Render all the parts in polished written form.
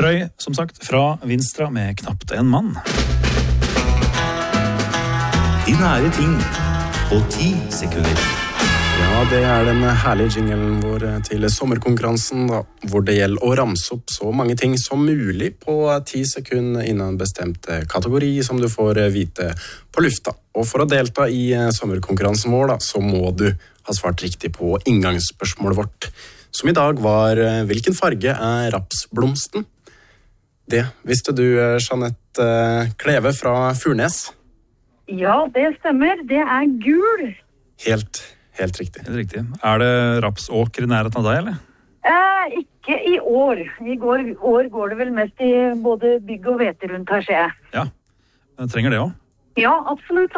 Frøy, som sagt, fra Vinstra med knapt en mann. De nære ting på 10 sekunder. Ja, det den herlige jinglen vår til sommerkonkurransen, da, hvor det gjelder å ramse opp så mange ting som mulig på 10 sekunder innen en bestemt kategori som du får vite på lufta. Og for å delta i sommerkonkurransen vår, da, så må du ha svart riktig på inngangsspørsmålet vårt, som i dag var hvilken farge rapsblomsten? Det visste du, Jeanette Kleve fra Furnes. Ja, det stemmer. Det gul. Helt riktig. Helt riktig. Det rapsåker i nærheten av deg, eller? Ikke i år. I år går det vel mest i både bygg og hvete rundt her, ser jeg. Ja, jeg trenger det også. Ja, absolutt.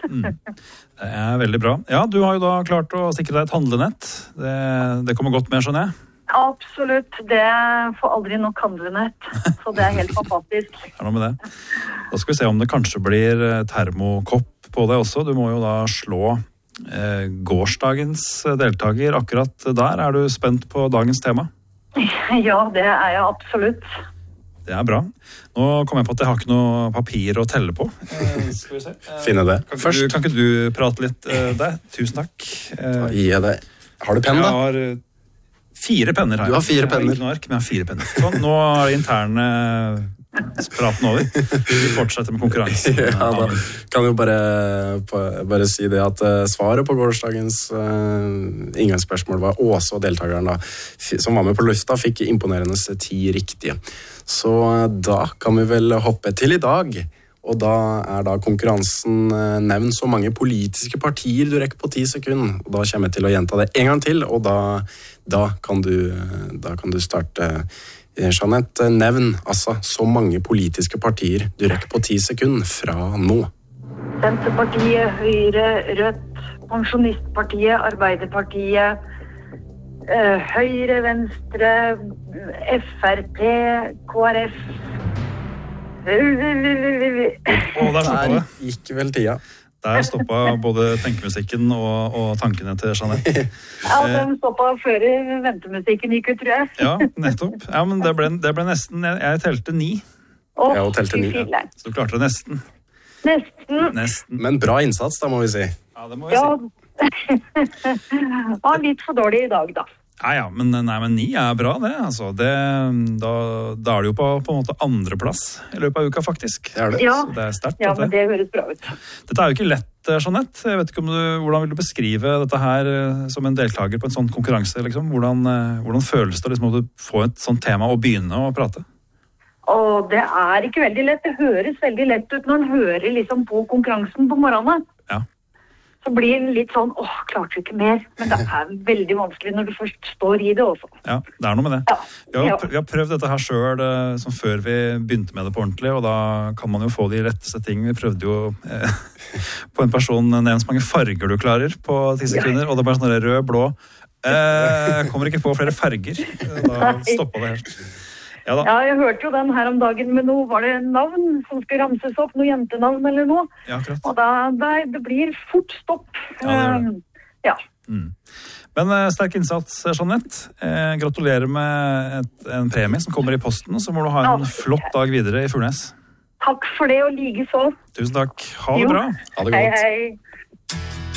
Det veldig bra. Ja, du har jo da klart å sikre deg et handlenett. Det kommer godt med, skjønner jeg. Absolutt. Det får aldri nok handlenett, så det helt fantastisk. Det noe med det. Da skal vi se om det kanskje blir termokopp på deg også. Du må jo da slå gårsdagens deltaker. Akkurat der du spent på dagens tema? Ja, det jeg absolutt. Det bra. Nå kom jeg på at jeg har ikke noe papir å telle på. Skal vi se. Finne det først. Kan ikke du prate litt der? Tusen takk. Da gir jeg deg. Har du penn, da? Jeg har 4 penner her. Du har 4 penner. Jeg har ikke noe ark, men jeg har 4 penner. Sånn, nå det interne praten over. Vi fortsetter med konkurransen. Ja, da kan jo bare si det at svaret på gårsdagens inngangsspørsmål var Åse og deltakeren da, som var med på lufta, fikk imponerende 10 riktige. Så da kan vi vel hoppe til i dag. Og da da konkurransen nevnt så mange politiske partier du rekker på 10 sekunder. Og da kommer jeg til å gjenta det en gang til, og da kan du starte. Jeanette, nevn altså så mange politiske partier du rekker på 10 sekunder fra nå. Senterpartiet, Høyre, Rødt, Pensjonistpartiet, Arbeiderpartiet, Høyre, Venstre, FRP, KrF. Der gikk vel tida. Der stoppet både tenkemusikken og tankene til Jeanette. Ja, den stoppet før ventemusikken gikk ut, tror jeg. Ja, nettopp. Ja, men det ble nesten, jeg telte 9. Ja, og telte 9. Ja. Så du klarte det nesten. Nesten. Men bra innsats, da må vi si. Ja, det må vi si. Ja, litt for dårlig i dag, da. Ja, men 9 bra det, altså. Da det jo på en måte andreplass i løpet av uka, faktisk. Det det. Ja. Så det sterkt. Ja, men det høres bra ut. Dette jo ikke lett, Jeanette. Jeg vet ikke hvordan vil du beskrive dette her som en deltaker på en sånn konkurranse, liksom? Hvordan føles det liksom, å få et sånt tema og begynne å prate? Og det ikke veldig lett. Det høres veldig lett ut når man hører liksom på konkurransen på morgenen. Ja. Så blir det litt sånn, klarte du ikke mer? Men det veldig vanskelig når du først står i det også. Ja, det noe med det. Ja. Vi har prøvd dette her selv som før vi begynte med det på ordentlig, og da kan man jo få de retteste ting. Vi prøvde jo på en person nevnt så mange farger du klarer på 10 sekunder, og det bare sånn rød, blå. Kommer ikke på flere farger. Da stoppet det helt. Ja, jeg hørte jo den her om dagen med noe, var det navn som skulle ramses opp, noe jentenavn eller noe? Ja, akkurat. Og det blir fort stopp. Ja, Ja. Men sterk innsats, Jeanette. Gratulerer med en premie som kommer i posten, så må du ha en flott dag videre i Furnes. Takk for det, og like så. Tusen takk. Ha det bra. Ha det godt. Hei.